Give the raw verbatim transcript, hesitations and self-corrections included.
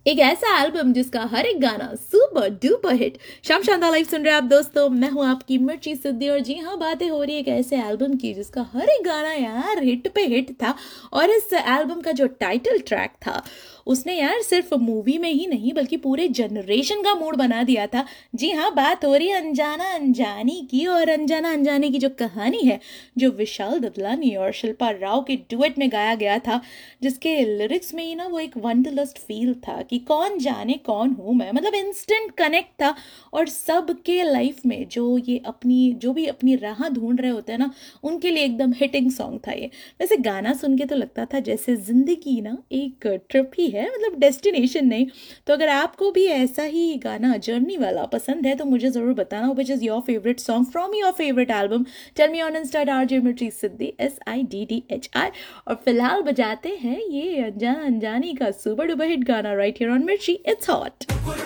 एक ऐसा एल्बम जिसका हर एक गाना सुपर डुपर हिट। शाम शानदार लाइव सुन रहे हैं आप दोस्तों, मैं हूं आपकी मिर्ची सिद्धि और जी हाँ, बातें हो रही है एक ऐसे एल्बम की जिसका हर एक गाना यार हिट पे हिट था। और इस एल्बम का जो टाइटल ट्रैक था उसने यार सिर्फ मूवी में ही नहीं बल्कि पूरे जनरेशन का मूड बना दिया था। जी हाँ, बात हो रही है अनजाना अनजानी की। और अनजाना अनजानी की जो कहानी है, जो विशाल ददलानी और शिल्पा राव के डुएट में गाया गया था, जिसके लिरिक्स में ही ना वो एक वंडरलस्ट फील था कि कौन जाने कौन हूँ मैं, मतलब इंस्टेंट कनेक्ट था। और सबके लाइफ में जो ये अपनी जो भी अपनी राह ढूंढ रहे होते हैं ना, उनके लिए एकदम हिटिंग सॉन्ग था ये। वैसे गाना सुन के तो लगता था जैसे जिंदगी ना एक ट्रिप ही है, मतलब डेस्टिनेशन नहीं। तो अगर आपको भी ऐसा ही गाना जर्नी वाला पसंद है तो मुझे ज़रूर बताना which is your favourite song from your favourite album. Tell me on Insta R J मिर्ची सिद्धि, S I D D H I. और फिलहाल बजाते हैं ये अनजान अनजानी का सुपर डुपर हिट गाना राइट हियर ऑन मिर्ची, इट्स हॉट।